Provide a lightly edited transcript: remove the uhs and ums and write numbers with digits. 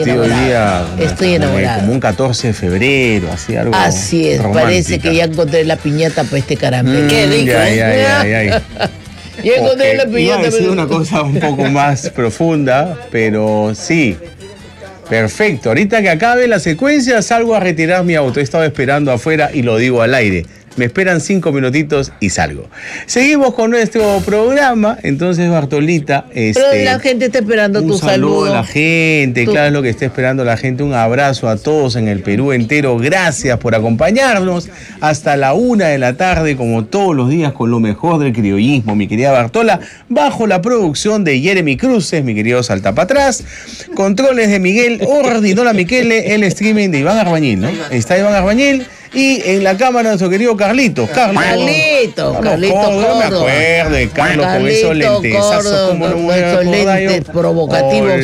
vestido hoy día. Estoy enamorada. Como un 14 de febrero, así algo. Así es, romántica. parece que ya encontré la piñata para este caramelo. Qué rico, Ya. Ya encontré la Iba a piñata. decir una cosa un poco más profunda, pero sí. Perfecto. Ahorita que acabe la secuencia, salgo a retirar mi auto. He estado esperando afuera y lo digo al aire. Me esperan 5 minutitos y salgo. Seguimos con nuestro programa. Entonces, Bartolita, Pero la gente está esperando tu un saludo saludo. a la gente, claro, es lo que está esperando la gente. Un abrazo a todos en el Perú entero. Gracias por acompañarnos hasta la 1 de la tarde, como todos los días, con lo mejor del criollismo, mi querida Bartola, bajo la producción de Jeremy Cruces, mi querido Salta para atrás. Controles de Miguel Ordinola Miquele, el streaming de Iván Arbañil, ¿no? Está Iván Arbañil. Y en la cámara nuestro querido Carlitos. Carlito Yo me acuerdo de Carlos con esos lentezazos. ¿Cómo no me voy a acordar yo? Lentes provocativos.